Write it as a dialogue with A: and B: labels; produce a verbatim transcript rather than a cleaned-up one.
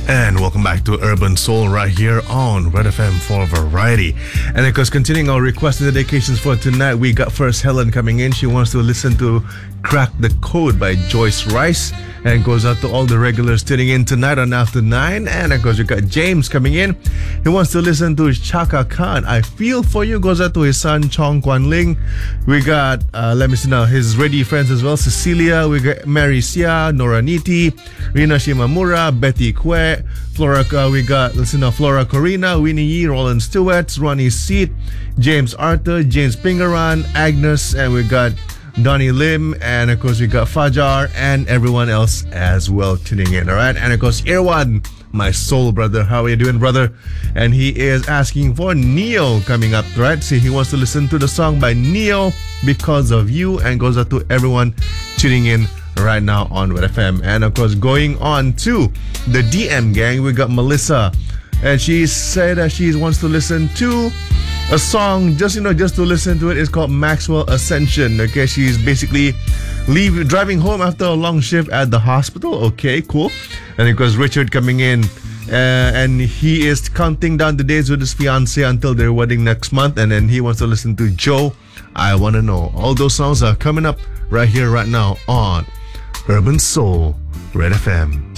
A: And welcome back to Urban Soul right here on Red F M for Variety. And of course, continuing our requested dedications for tonight, we got first Helen coming in. She wants to listen to Crack the Code by Joyce Rice. And goes out to all the regulars tuning in tonight on After nine. And of course, we got James coming in. He wants to listen to Chaka Khan. I Feel For You. Goes out to his son, Chong Kwan Ling. We got, uh, let me see now, his ready friends as well. Cecilia. We got Mary Sia, Nora Niti, Rina Shimamura, Betty Kwe, Flora, uh, we got, listen now, Flora Corina, Winnie Yee, Roland Stewart, Ronnie Seat, James Arthur, James Pingaran, Agnes, and we got Donnie Lim, and of course we got Fajar and everyone else as well tuning in. All right, and of course Irwan, my soul brother, how are you doing, brother? And he is asking for Neo coming up, right? See, he wants to listen to the song by Neo, Because of You, and goes out to everyone tuning in right now on Red F M. And of course, going on to the D M gang, we got Melissa, and she said that she wants to listen to a song, just you know, just to listen to it. It's called Maxwell Ascension. Okay, she's basically leave driving home after a long shift at the hospital. Okay, cool. And of course, Richard coming in, uh, and he is counting down the days with his fiance until their wedding next month. And then he wants to listen to Joe, I Wanna Know. All those songs are coming up right here, right now on Urban Soul, Red F M.